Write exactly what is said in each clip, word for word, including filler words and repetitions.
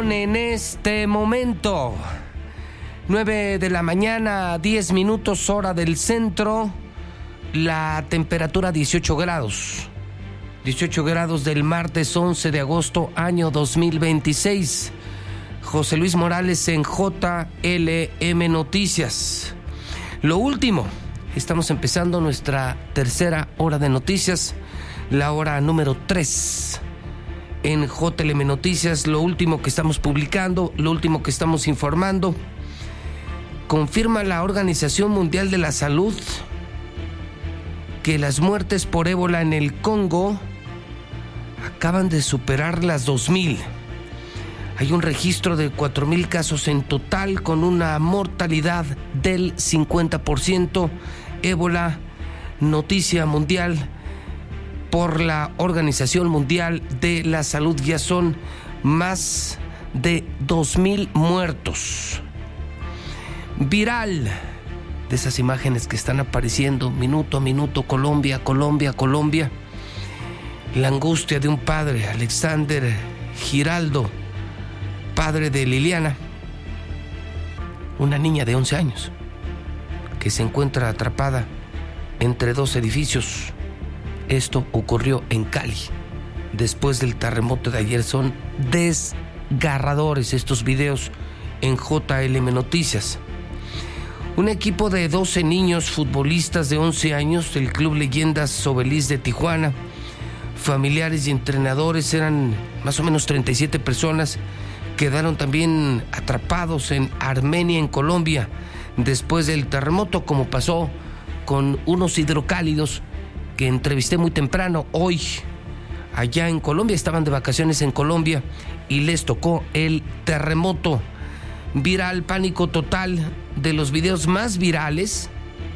son en este momento. nueve de la mañana, diez minutos, hora del centro. La temperatura dieciocho grados. dieciocho grados del martes once de agosto, año dos mil veintiséis. José Luis Morales en J L M Noticias. Lo último, estamos empezando nuestra tercera hora de noticias, la hora número tres. En J L M Noticias, lo último que estamos publicando, lo último que estamos informando. Confirma la Organización Mundial de la Salud que las muertes por ébola en el Congo acaban de superar las dos mil. Hay un registro de cuatro mil casos en total, con una mortalidad del cincuenta por ciento. Ébola, noticia mundial por la Organización Mundial de la Salud. Ya son más de dos mil muertos. Viral, de esas imágenes que están apareciendo minuto a minuto, Colombia, Colombia, Colombia. La angustia de un padre, Alexander Giraldo, padre de Liliana, una niña de once años, que se encuentra atrapada entre dos edificios. Esto ocurrió en Cali, después del terremoto de ayer. Son desgarradores estos videos en J L M Noticias. Un equipo de doce niños futbolistas de once años del Club Leyendas Obelis de Tijuana, familiares y entrenadores, eran más o menos treinta y siete personas, quedaron también atrapados en Armenia, en Colombia, después del terremoto, como pasó con unos hidrocálidos que entrevisté muy temprano hoy allá en Colombia. Estaban de vacaciones en Colombia y les tocó el terremoto. Viral, pánico total. De los videos más virales,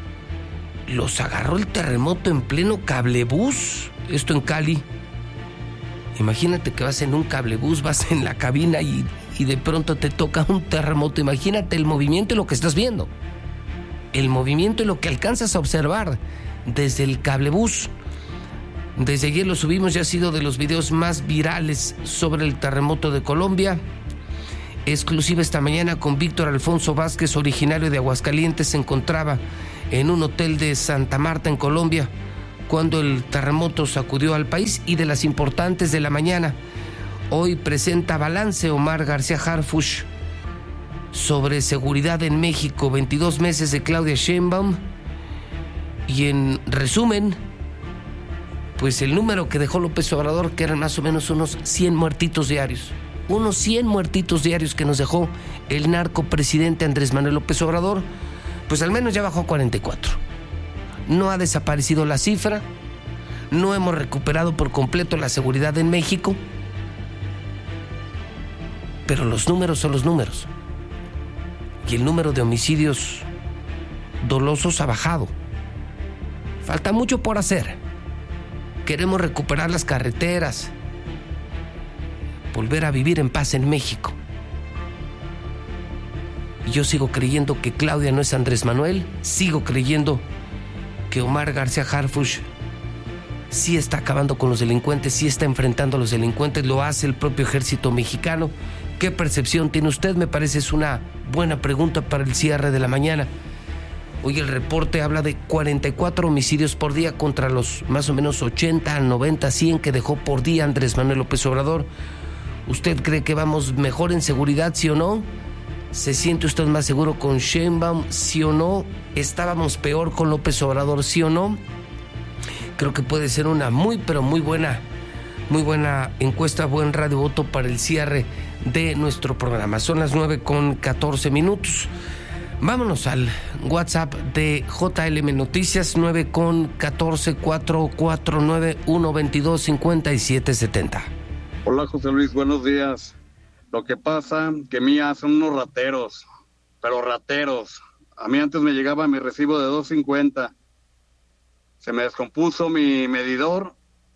los agarró el terremoto en pleno cablebús. Esto en Cali. Imagínate que vas en un cablebús, vas en la cabina y, y de pronto te toca un terremoto. Imagínate el movimiento y lo que estás viendo. El movimiento y lo que alcanzas a observar desde el cablebús. Desde ayer lo subimos, ya ha sido de los videos más virales sobre el terremoto de Colombia. Exclusiva esta mañana con Víctor Alfonso Vázquez, originario de Aguascalientes. Se encontraba en un hotel de Santa Marta, en Colombia, cuando el terremoto sacudió al país. Y de las importantes de la mañana, hoy presenta balance Omar García Harfuch sobre seguridad en México, veintidós meses de Claudia Sheinbaum. Y en resumen, pues el número que dejó López Obrador, que eran más o menos unos cien muertitos diarios. Unos cien muertitos diarios que nos dejó el narcopresidente Andrés Manuel López Obrador, pues al menos ya bajó a cuarenta y cuatro. No ha desaparecido la cifra, no hemos recuperado por completo la seguridad en México, pero los números son los números. Y el número de homicidios dolosos ha bajado. Falta mucho por hacer. Queremos recuperar las carreteras, volver a vivir en paz en México. Y yo sigo creyendo que Claudia no es Andrés Manuel, sigo creyendo que Omar García Harfuch sí está acabando con los delincuentes, sí está enfrentando a los delincuentes, lo hace el propio ejército mexicano. ¿Qué percepción tiene usted? Me parece es una buena pregunta para el cierre de la mañana. Hoy el reporte habla de cuarenta y cuatro homicidios por día contra los más o menos ochenta, noventa, cien que dejó por día Andrés Manuel López Obrador. ¿Usted cree que vamos mejor en seguridad, sí o no? ¿Se siente usted más seguro con Sheinbaum, sí o no? ¿Estábamos peor con López Obrador, sí o no? Creo que puede ser una muy, pero muy buena, muy buena encuesta, buen radio voto para el cierre de nuestro programa. Son las nueve con catorce minutos. Vámonos al WhatsApp de J L M Noticias, nueve con catorce, cuatro cuatro nueve, uno veintidós, cincuenta y siete setenta. Hola José Luis, buenos días. Lo que pasa que mía son unos rateros, pero rateros. A mí antes me llegaba mi recibo de dos cincuenta. Se me descompuso mi medidor.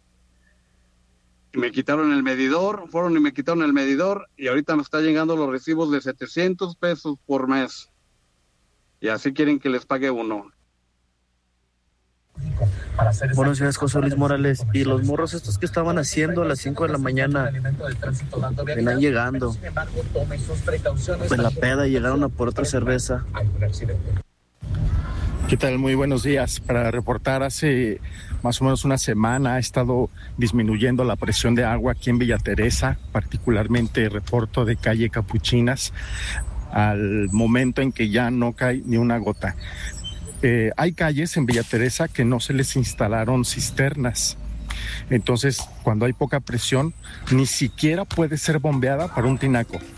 Me quitaron el medidor, fueron y me quitaron el medidor y ahorita me están llegando los recibos de setecientos pesos por mes. Y así quieren que les pague uno. Buenos días, José Luis Morales. Y los morros estos que estaban haciendo a las cinco de la mañana, venían llegando en la peda y llegaron a por otra cerveza. ¿Qué tal? Muy buenos días. Para reportar, hace más o menos una semana ha estado disminuyendo la presión de agua aquí en Villa Teresa, particularmente reporto de calle Capuchinas, al momento en que ya no cae ni una gota. Eh, hay calles en Villa Teresa que no se les instalaron cisternas. Entonces, cuando hay poca presión, ni siquiera puede ser bombeada para un tinaco.